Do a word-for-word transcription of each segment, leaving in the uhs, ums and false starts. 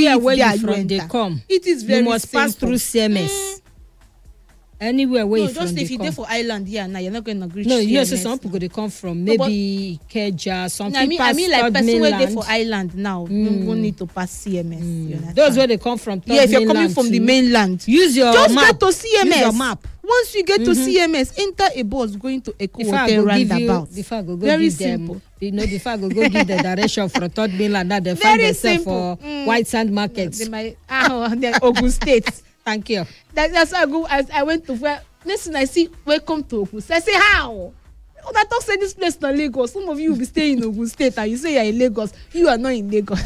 anywhere where there, you from you they enter. come. It is very You must simple. pass through C M S. Mm. Anywhere where no, you from just they if you come. there for island here now, you're not going to reach No, C M S. you know, so some people they come from maybe Ikeja, some no, I mean, people I mean like third person where they mainland. for island now, Mm. you won't need to pass C M S. Mm. You understand? Those where they come from third yeah, if you're mainland coming from too. the mainland, Use your just map. get to C M S. Use your map. Once you get Mhm. to C M S, enter a bus going to Eko Before I Hotel go give you, roundabout. before I go, go Very give them, simple. you know, before I go, go give the direction for third mainland, that they find Very themselves simple. for Mm. white sand markets. They might, ah, they're Ogun State. Thank you. That, that's how I go. I, I went to where. Next thing I see, welcome to Ogun State. I say, how? Oh, that talk say this place na Lagos. Some of you will be staying in Ogun State and you say you're in Lagos. You are not in Lagos.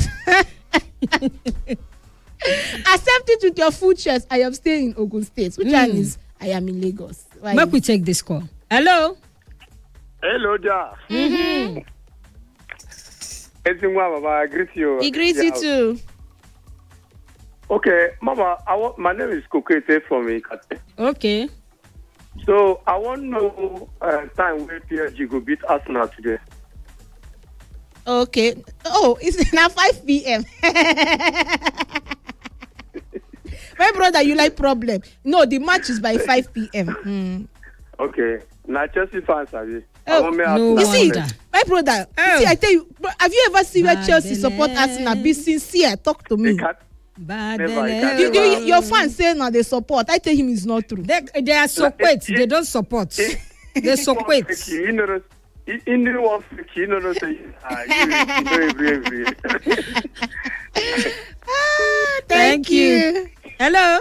Accept it with your full chest. I am staying in Ogun State. Which Mm. one is I am in Lagos? Why Make is- we take this call. Hello. Hello, Ja. Mm-hmm. It's Mama. I greet you. He greets you too. Okay, Mama. I want, my name is Kokete from Ikate. Okay. So I want to know uh, time where P S G go beat Arsenal today. Okay. Oh, it's now five p.m. My brother, you like problem? No, the match is by five p.m. Mm. Okay. Now Chelsea fans are you? Oh, I want me no You Arsenal see, wonder. win. my brother, Oh. see, I tell you, bro, have you ever seen where Bad Chelsea support belle. Arsenal? Be sincere, talk to They me. can't. Bad Never, belle. it can't You, you, never. your fans say now they support. I tell him it's not true. They, they are so quick. They don't support. They so quick. You know, you you know one freak. You know, no say ah, you you very very. Ah, Thank you. Hello.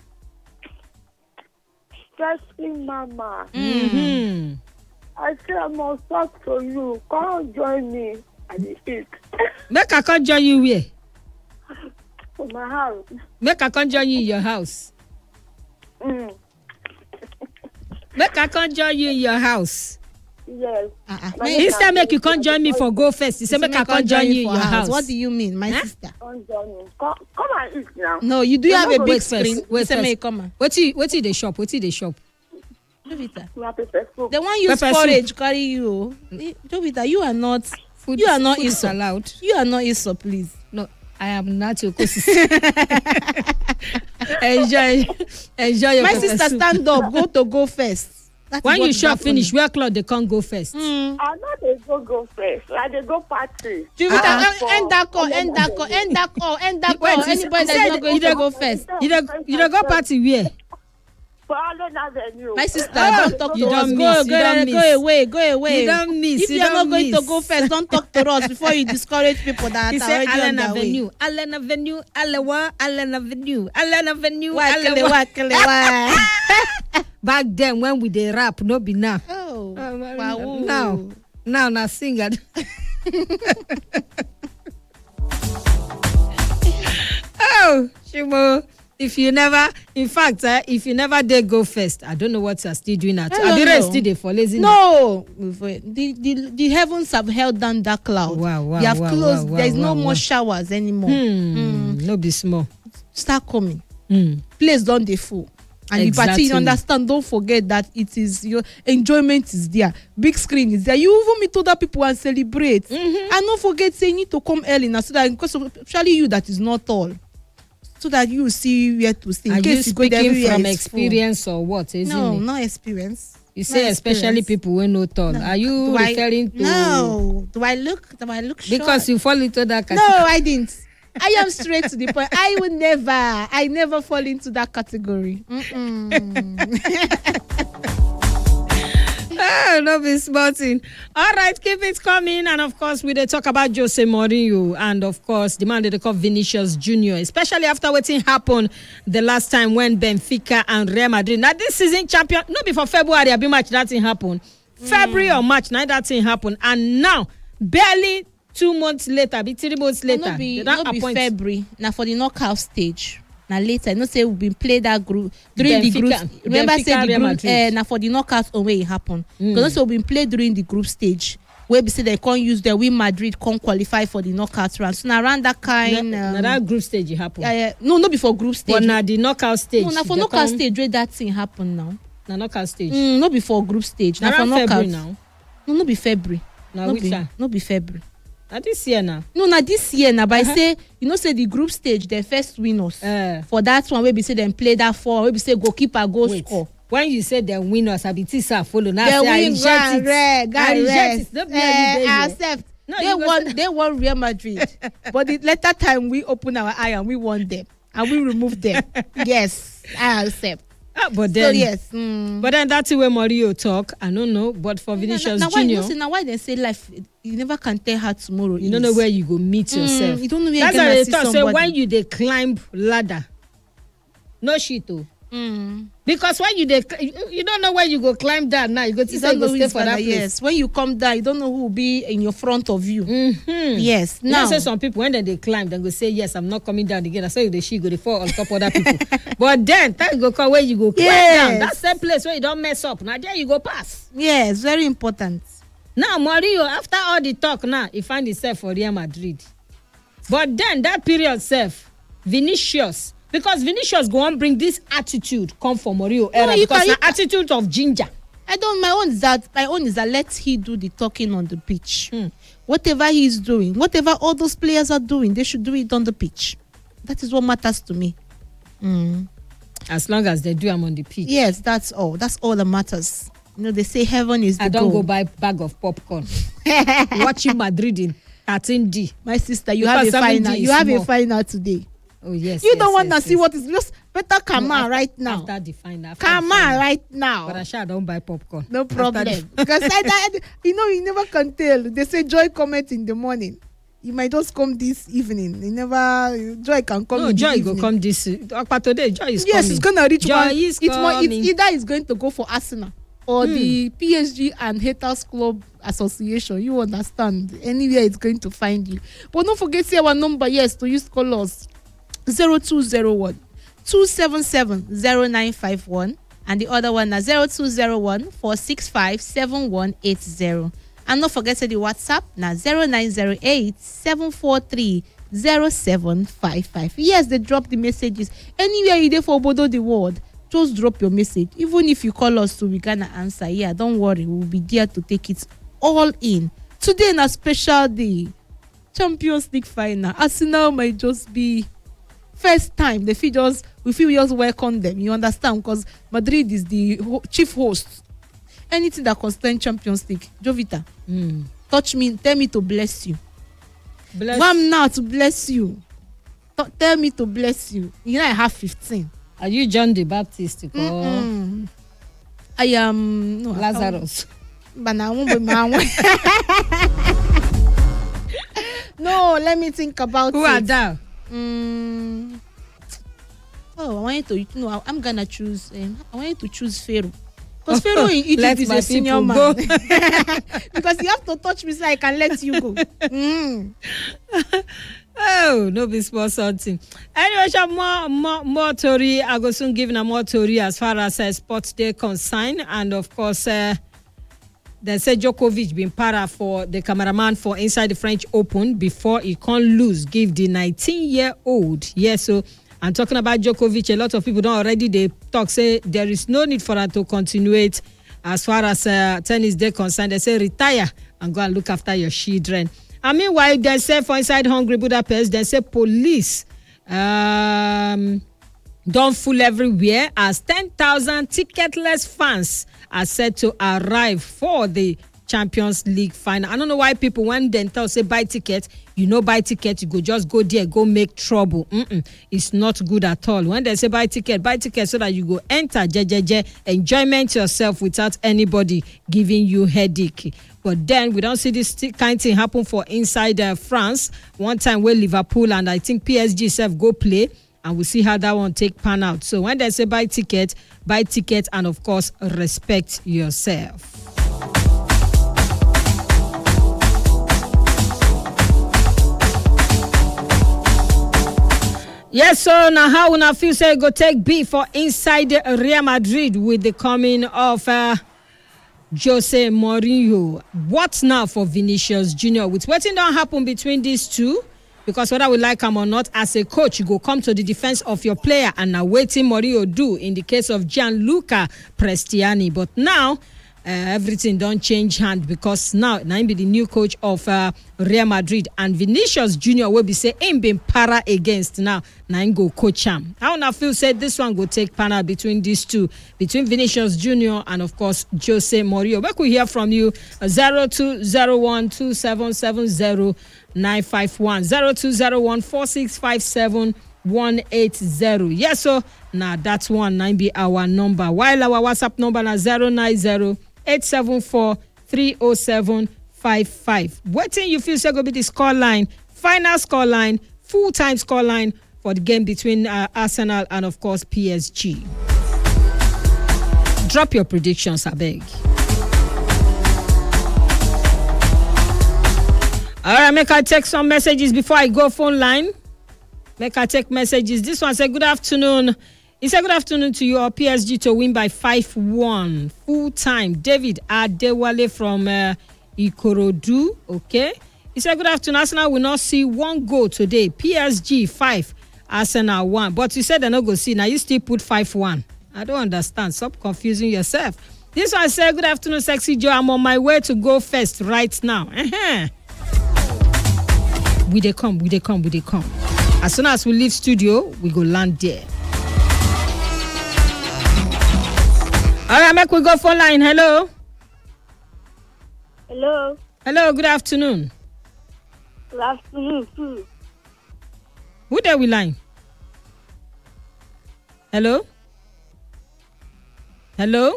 Chelsea Mama, Mm-hmm. I say I must talk to you. Come join me at the eat Make I come join you where? for my house. Make I come join you in your house. Mm, Make I come join you in your house. yes. Uh-uh. My May- Instead, make you come join me for go first. You say make I come join you in your house. What do you mean, my Huh? sister? Come join me. Come, come and eat now. No, you do You're have not a going big Wait screen. first. Wait You say, may first. you come on. What you what you the shop? What you the shop? Jovita. You have pepper soup. The one use Pepper soup. porridge carry you. Eh, Jovita, you are not. Food, You are not food is Esau. allowed. You are not Esau, please. No, I am not your cousin. enjoy, enjoy your My pepper sister, soup. stand up. Go to go first. That is When what you is shop happening. finish, wear cloth. They can't go first. Mm. I know they go go first. Like they go party. Jovita, Ah. uh, end that call, end that call, end that call, end that Wait, call. he Anybody said that's not going he to dey- go first. You don't you don't go party where? For Allen Avenue. My sister, Ah, don't talk you to us. don't Go, miss, go, you don't go miss. away, go away. You don't miss, If you you are don't not going to miss. go first, don't talk to us before you discourage people that He are said already on Allen their Avenue, way. Allen Avenue, Alewa, Allen Avenue, Allen Avenue, Why, kele, Alewa. why, kele, why? Back then when we dey rap, no be now. Oh, Uh, wow. Now, now, now singer. Oh, Shimo. If you never, in fact, uh, if you never dare go first, I don't know what you're still doing at. I don't Are the rest know. still there for lazy? No, the, the the heavens have held down that cloud. Wow, wow, they have wow, closed. wow, There is wow, no wow, more wow. showers anymore. Hmm. No be small. Start coming. Hmm. Place don't dey full. And Exactly. you party, you understand. Don't forget that it is your enjoyment is there. Big screen is there. You even meet other people and celebrate. Mm-hmm. And don't forget, say you need to come early now, so that because of, especially you that is not tall, so that you see where to stay. In Are you case you go there, speaking everywhere from is full. experience or what? Isn't No, it? not experience. You say Not especially experience. people who know tall. No. Are you Do I- referring to? No. Do I look? Do I look short? Because you fall into that No, category. I didn't. I am straight to the point. I will never. I never fall into that category. Oh, no be sporting. All right, keep it coming. And of course, we dey talk about Jose Mourinho and of course, the man they call Vinicius Junior, especially after what happened the last time when Benfica and Real Madrid. Now, this season champion, not before February, I be match that thing happen. Mm. February or March, now that thing happen. And now, barely two months later, be three months later, No be, they don't no be appoint February. Now for the knockout stage. Now later, I know say we been play that group during the Benfica- group. Remember Benfica, say the Real group. Madrid. Uh, now for the knockout on where it happen. Because also we been play during the group stage. Where we say they can't use the win Madrid can't qualify for the knockout round. So now around that kind. now Um, that group stage it happen. uh, uh, no, no before group stage. But now the knockout stage. no, now for they knockout come- stage where that thing happen now. Now knockout stage. Mm, no before group stage. Now for Around knockout. February now. No, no be February. Now no which be, time? no be February. Na this year now. No, na this year now. But Uh-huh. I say, you know, say the group stage, the first winners Uh. for that one. Where we say them play that four. Where we say goalkeeper go Wait. score. When you say the winners, I be tisa follow. Now They say I win reject grand it. red, I grand reject red. it. Don't be Eh, any day I here. accept. No, they you go won. say- They won Real Madrid, but the later time we open our eye and we won them and we remove them. Yes, I accept. Ah, but So then, yes. Mm. but then that's the way Mourinho talk. I don't know, but for Vinicius now, why, Junior, you know, now why they say life? You never can tell how tomorrow. you don't know where you go meet yourself. You don't know where That's you're why gonna they see talk. Say somebody. when you dey climb ladder, no shit oh. Mm. Because when you dey, cl- you- you don't know where you go climb down now. You go to You say don't you know go who stay is for that gonna, place. yes. When you come down, you don't know who will be in your front of you. Mm-hmm. Yes. You Now, know, say some people when they, they climb, they go say yes, I'm not coming down again. I say the she go they fall on top of other people. But then time go come where you go climb Yes. down. That same place where you don't mess up. Now there you go pass. yes, very important. Now Mourinho, after all the talk, now he find himself for Real Madrid. But then that period self, Vinicius, because Vinicius go on bring this attitude come for Mourinho era you because can- na you can- attitude of ginger. I don't. My own is that. My own is that let he do the talking on the pitch. Hmm. Whatever he's doing, whatever all those players are doing, they should do it on the pitch. That is what matters to me. Mm. As long as they do, I'm on the pitch. Yes, that's all. That's all that matters. You know, they say heaven is the I don't goal. go buy bag of popcorn. Watching Madrid in thirteen D. My sister, you Because have a seven D final. is You have small. a final today. Oh yes. You yes, don't want to yes, see yes. what is just better. Come No, on, after- right now. After the final. after Come the on, final. right now. But I sure don't buy popcorn. No After problem. the- Because I, I, you know, you never can tell. They say joy comment in the morning. You might just come this evening. You never joy can come. No, in Joy the go evening. come this. Akpa today, Joy is Yes, coming. it's gonna reach Joy one. is It's more. It's coming. either it's going to go for Arsenal or Hmm. the P S G and Haters Club Association. You understand? Anywhere it's going to find you. But don't forget say our number. Yes, to use call us zero two zero one two seven seven zero nine five one and the other one is zero two zero one four six five seven one eight zero. And don't forget to the WhatsApp now zero nine zero eight seven four three zero seven five five. Yes, they drop the messages anywhere you there for Obodo the world. Just drop your message. Even if you call us, so we gonna answer. Yeah, don't worry, we'll be there to take it all in. Today, na special day, Champions League final. Arsenal might just be first time. They feel just we feel we just welcome them. You understand? Because Madrid is the ho- chief host. Anything that concerns Champions League, Jovita, Mm. touch me, tell me to bless you. Bless. Wham now to bless you. T- tell me to bless you. You know I have fifteen. Are you John the Baptist? Or Mm-mm. I am no, Lazarus? But I won't be my one. No, let me think about Who it. are thou? Mm. Oh, I want you to. You know, I- I'm gonna choose. Um, I want you to choose Pharaoh. Because Pharaoh in Let Egypt is my a senior people man. go. Because you have to touch me so I can let you go. Mm. Oh, no be small something. Anyway, sha, more more more tori. I go soon give na more tori as far as uh, sports day concern, and of course, uh, they say Djokovic been para for the cameraman for inside the French Open before he can't lose. Give the nineteen-year-old. Yes, so I'm talking about Djokovic. A lot of people don't already they talk say there is no need for her to continue it as far as uh, tennis day concerned. They say retire and go and look after your children. And meanwhile, they say for inside Hungary Budapest, they say police um, don't fool everywhere as ten thousand ticketless fans are set to arrive for the Champions League final. I don't know why people, when they tell say buy ticket, you know buy ticket, you go just go there, go make trouble. Mm-mm. It's not good at all. When they say buy ticket, buy ticket so that you go enter, jejeje, enjoyment yourself without anybody giving you headache. But then we don't see this kind of thing happen for inside uh, France. One time where Liverpool and I think P S G self go play, and we see how that one take pan out. So when they say buy ticket, buy ticket, and of course respect yourself. Yes, so now how una feel say go take B for inside Real Madrid with the coming of uh, Jose Mourinho. What now for Vinicius Junior? With what don't happen between these two? Because whether we like him or not, as a coach, you go come to the defense of your player, and now waiting Mourinho do in the case of Gianluca Prestiani. But now, everything don't change hand because now na him be the new coach of uh, Real Madrid, and Vinicius Junior will be say him been para against now na him go coach him. How na feel said this one go take panel between these two, between Vinicius Junior and of course Jose Mourinho. We could hear from you zero two zero one two seven seven zero nine five one zero two zero one four six five seven one eight zero. Yes, so now that's one nine be our number. While our WhatsApp number na zero nine zero eight seven four three oh seven five five. Waiting you feel say go be the score line, final score line, full time score line for the game between uh, Arsenal and of course P S G. Drop your predictions, I beg. All right, make I take some messages before I go phone line. Make I take messages. This one say good afternoon. He said good afternoon to you. Or P S G to win by five one. Full time. David Adewale from uh, Ikorodu. Okay. He said good afternoon. Arsenal will not see one goal today. P S G five. Arsenal one. But you said they're not going to see. Now you still put five one. I don't understand. Stop confusing yourself. This one said good afternoon, Sexy Joe. I'm on my way to go first right now. Uh-huh. We they come. We they come. We they come. As soon as we leave studio, we go land there. All right, make we go phone line. Hello. Hello. Hello, good afternoon. Good afternoon, too. Who there we line? Hello? Hello?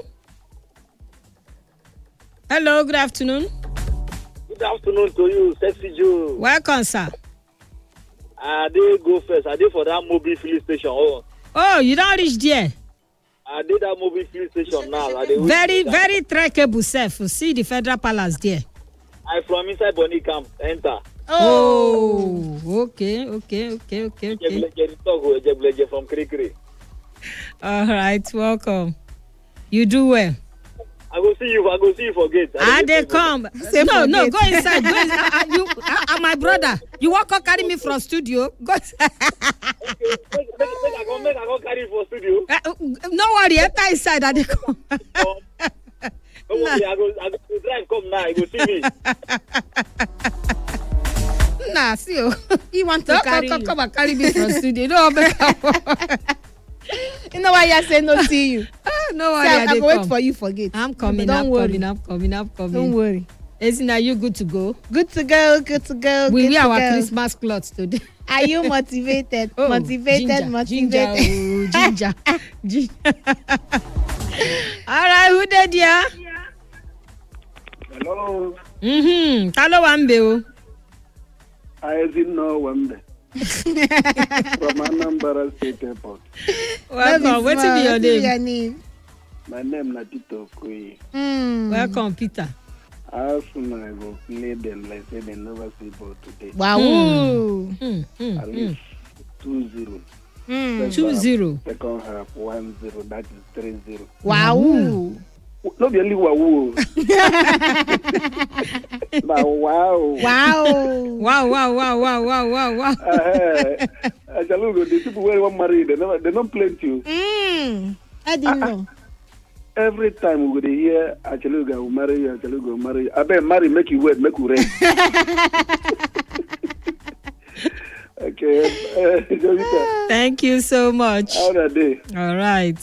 Hello, good afternoon. Good afternoon to you, Sexy Joe. Welcome, sir. I did go first. I did for that mobile filling station. Oh, oh you don't reach there? I did that mobile filling station now. I Very, very trackable, self. See the Federal Palace there. I from inside Bonny Camp. Enter. Oh, okay, okay, okay, okay, okay. From Krikri. All right, welcome. You do well. I go see you. I go see you for gate. Ah, they come. Say no, no, go inside. Go inside. Uh, uh, you, uh, uh, my brother. You walk or carry me from studio. Go. Okay, make, make, make, I go, make I go carry you for studio. Uh, uh, no worry, enter inside. I they come. um, don't worry, I go, I go drive. Come now. You go see me. Nah, see you. He want to No, carry come, you. come, come and carry me from studio. No, make You know why you say no see you? Ah, no worry, Say, I I dey go wait come. for you for gate. I'm coming. Don't I'm worry. coming. I'm coming. I'm coming. Don't worry. Isn't are you good to go? Good to go. Good to go. We good wear to our go. Christmas clothes today. Are you motivated? Oh, motivated. ginger, motivated. Ginger. Oh, ginger. Ginger. All right, who did ya? Hello. Mm-hmm. Talo wambe o. I didn't know Wembe. From Anambra State Airport. Welcome. What's be your name? Your name? My name is Tito Kui. Mm. Welcome, Peter. Arsenal I will play them like say they never see ball today. Wow. Mm, mm, At mm. least two zero. Mm. Two zero. Second half one zero. That is three zero. Wow. Mm. No be only wow. But wow. Wow. Wow, wow, wow, wow, wow, wow, wow. Uh, I tell you, the people where want marry, they never, they don't plenty you. Mm. I didn't know. Every time we go hear Achaluga will marry you, Achaluga will marry you. I bet marry, make you wait, make you rest. Okay. Uh, Jovita, Thank you so much. how are they? All right.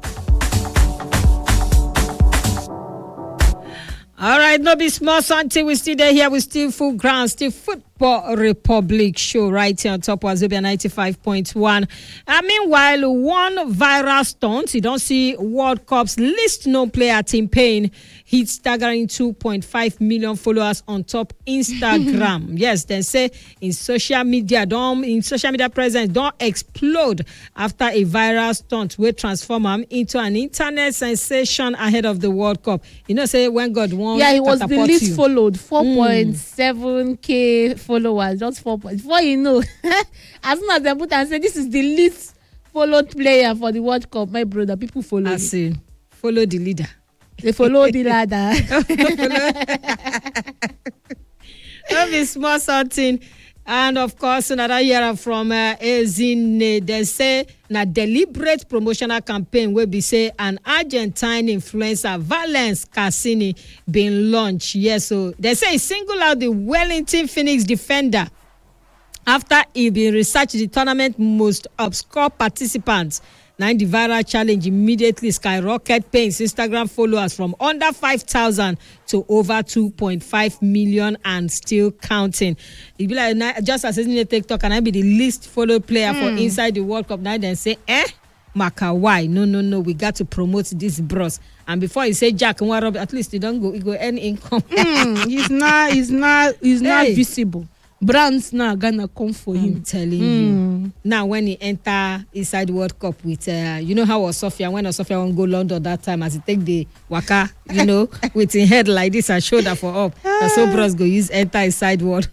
All right, no be small until we still there here. We still full ground, still Football Republic show right here on top of Wazobia ninety-five point one. And meanwhile, one viral stunt, you don't see World Cup's least known player, Tim Payne, hit staggering two point five million followers on top Instagram. Yes, they say in social media, don't in social media presence don't explode after a viral stunt will transform him into an internet sensation ahead of the World Cup. You know, say when God wants, Yeah, he was the least you. followed, four point seven K followers, just four point. Before you know, as soon as they put and say this is the least followed player for the World Cup, my brother, people follow. I see. Follow the leader. They follow the ladder. Don't be small something. And of course, another year from uh, Ezine, they say na deliberate promotional campaign wey be say an Argentine influencer, Valence Cassini, been launched. Yes, so they say he single out the Wellington Phoenix defender after he been research the tournament most obscure participants. Now the viral challenge immediately skyrocket, paying Instagram followers from under five thousand to over two point five million and still counting. It be like just as a TikTok, and I be the least followed player mm. for inside the World Cup. Now then say, eh, Maka, why? No, no, no. We got to promote this bros. And before you say Jack and Warab, at least you don't go, you go earn income. mm, he's not, he's not, he's hey. not visible. Brands now gonna come for I'm him. I'm telling mm. you. Now when he enter inside World Cup with, uh, you know how Osofia, when Osofia won't go London that time, as he take the waka, you know, with his head like this and shoulder for up. That's so bros go use enter inside world.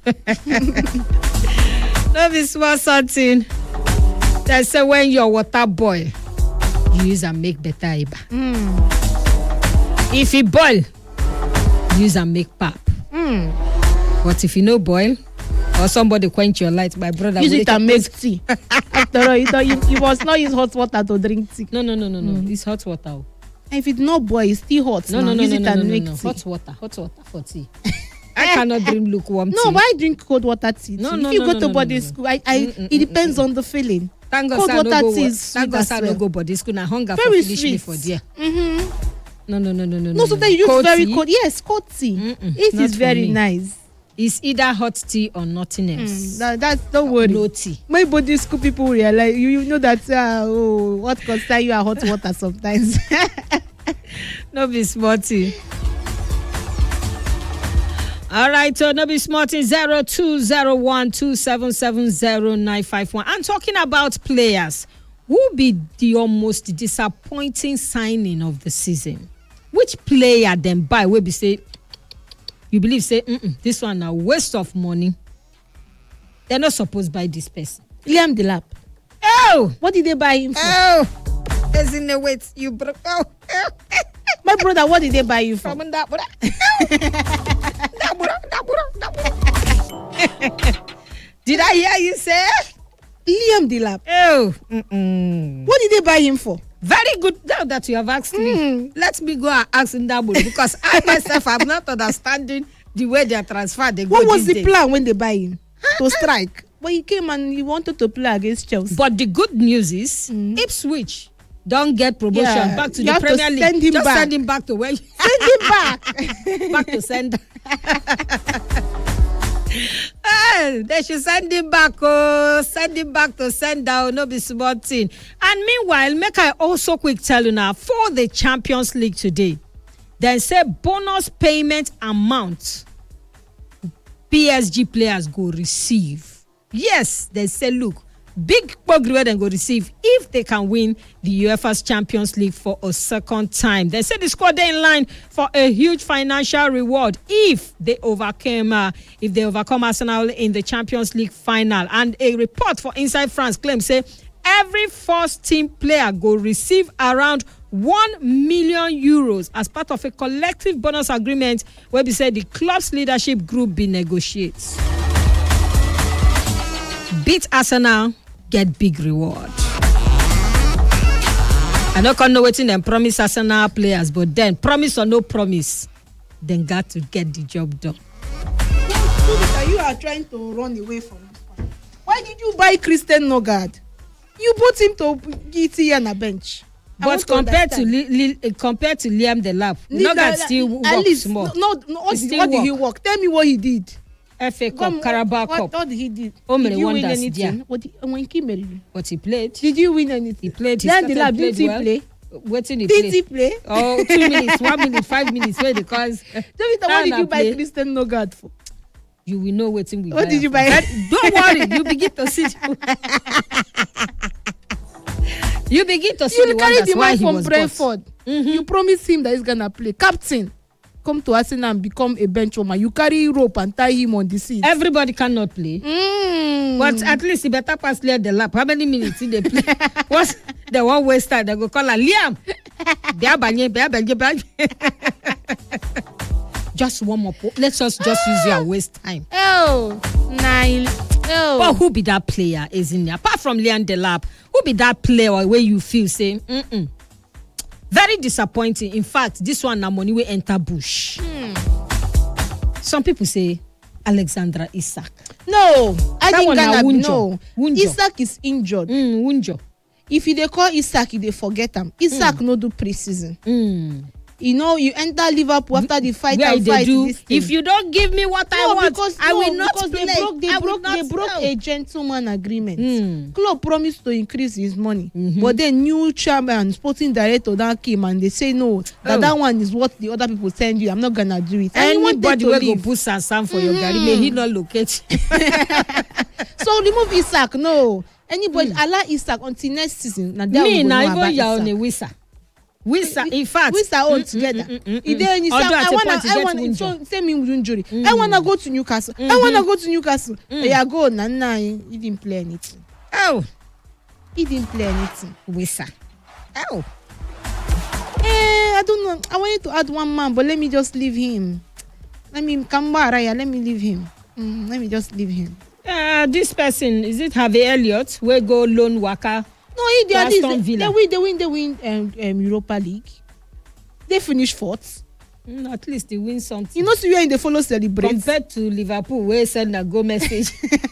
No be small something. They say when your water boil, you use and make better iba. Mm. If it boil, use and make pap. Mm. But if you no boil, or somebody quench your light, my brother. Use it and make tea. After all, you, you, you must not use hot water to drink tea. No, no, no, no, no. Mm. It's hot water. And if it's not boil, it's still hot. No, now. no, no, use no, it no, and no, make no. tea. Hot water, hot water for tea. I cannot drink lukewarm tea. No, but I drink cold water tea. No, too. no, if you no, go no, to no, body no, no. school, I, I, Mm, mm, it depends mm, on the feeling. Thank God, cold sir, water no go, tea is thank sweet God, as sir, well. no go body school. Now hunger Very for finish me sweet. for there. Mm-hmm. No, no, no, no, no. No, so they use cold very tea? cold. Yes, cold tea. Mm-mm, It not is for very me. nice. It's either hot tea or nothing else. Mm, that, that's don't worry. No tea. My body school people realize you, you know that uh, oh, what concern you are hot water sometimes. No be smarty. All right, so no be smarty. Zero two zero one two seven seven zero nine five one. I'm talking about players. Who be the most disappointing signing of the season? Which player then buy will be say? You believe say mm-mm, this one a waste of money. They're not supposed to buy this person. Liam Delap. Oh, What did they buy him for? oh, there's in the wait. You broke. Oh, My brother, what did they buy you for? from that, that, that, Did I hear you say? Liam Delap. Oh, mm-mm. What did they buy him for? Very good now that you have asked me. Mm. Let me go and ask in that because I myself am not understanding the way they are transferred. They What go was these the days. plan when they buy him? To strike. But he came and he wanted to play against Chelsea. But the good news is Mm. Ipswich don't get promotion Yeah, back to you the have to Premier League. send him Just back. send him back to where you Send him back. back to send. Hey, they should send him back. Oh, send him back to send down. No be small thing. And meanwhile, make I also quick tell you now for the Champions League today. They say bonus payment amount P S G players go receive. Yes, they say look. Big progress they go receive if they can win the UEFA's Champions League for a second time. They say the squad they in line for a huge financial reward if they overcame, uh, if they overcome Arsenal in the Champions League final. And a report for Inside France claims say every first team player go receive around one million euros as part of a collective bonus agreement where we say the club's leadership group be negotiates. Beat Arsenal, get big reward. I don't know what them promise Arsenal players, but then promise or no promise, then got to get the job done. You are trying to run away from this one. Why did you buy Christian Nogard? You bought him to get here on a bench. I want But compared to, understand. Li- Li- compared to Liam Delap, Neither- Nogard still at works least, more. No, no, what, He did, still what did he work. work? Tell me what he did. F A Cup, Come, Carabao what, Cup, What did he did? How many Did you win wonders anything? there? What did, when Kimberly? but he played. Did you win anything? He played. He Liam started, Delap, played did he well. play? Waiting he Did played. he play? Oh, two minutes, one minute, five minutes. Where the cause? David, what did you buy play. Christian Nogard for? You will know waiting we What buy did you am buy? for. Don't worry, you begin to see. You begin to see You the carry wonders the why man he from was Brentford. Mm-hmm. You promised him that he's gonna play. Captain, come to Arsenal and become a bench warmer. You carry rope and tie him on the seat. bought. Everybody cannot play, Mm. but at least he better pass clear the lap. How many minutes did they play? What's the one waste time? They go call her Liam. Bia banye, bia banye, bia. Just one more. Po- Let's just just use your waste time. Oh, nine. Oh. But who be that player, Ezinne? Apart from Leon Delap, who be that player where you feel say, mm-mm. Very disappointing. In fact, this one na money will enter bush. Hmm. Some people say Alexandra Isak. No, I That think one na Ghana Wunjo. no. Wunjo. Isak is injured. Mm, Wunjo. If you dey call Isak, you dey forget am. Isak no do pre-season. Mm. You know, you enter Liverpool after the fight Where and they fight. do, This thing. if you don't give me what I no, want, because I no, will not because play. they broke, they I will broke, not they broke sell. a gentleman agreement. Mm. Club promised to increase his money, Mhm. but then new chairman, sporting director, that came and they say no, that Oh. that one is what the other people send you. I'm not gonna do it. And he wanted Anybody to will go leave. put Sansan for your Gary, may he not locate. So remove Isak. No, anybody allow Isak until next season. Now that Me we go na know even about ya on Isak. a wisa. Wisa, in fact. We are all Mm, together. mm, mm, mm, If there any Although I at a wanna, point you I get wanna, Wunjo. so same me with injury. I wanna go to Newcastle. I wanna go to Newcastle. Yeah, go. Nah, nah, he didn't play anything. Oh, He didn't play anything. Wisa. Oh. Eh, I don't know. I wanted to add one man, but let me just leave him. Let me come Raya. Let me leave him. Mm, let me just leave him. Uh, this person, is it Harvey Elliott? We go loan waka. No, he they, Aston they, Villa. they win. They win. They win. Um, um, Europa League. They finish fourth. Mm, at least he win something. You know, see where in the follow celebrate. Compared to Liverpool, where send a go message.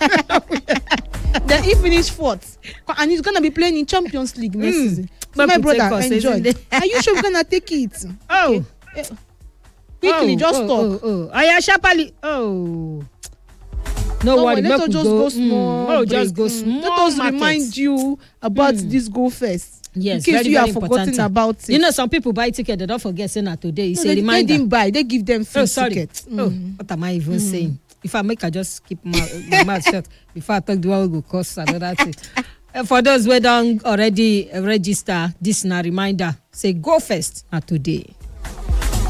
Then he finished fourth, and he's gonna be playing in Champions League next Mm. season. So But my we take brother, us, enjoy. isn't it? Are you sure we're gonna take it? Oh. Okay. Eh, quickly, oh, just oh, talk. Oh, oh. Aya Shapali. Oh. No Don't worry, worry, let make us we just go, go small. Mm, oh, just break. go Mm. small. Let us market. remind you about Mm. this Go First. Yes, in case very, you very have forgotten important. about it. You know, some people buy ticket, they don't forget saying that today. It's no, a they, they reminder. didn't buy. They give them free Oh, sorry. ticket. Oh, Mm. what am I even saying? If I make, I just keep my, my mouth shut before I talk the one will go cost another thing. Uh, For those who don't already register, this is a reminder. Say Go First, not today.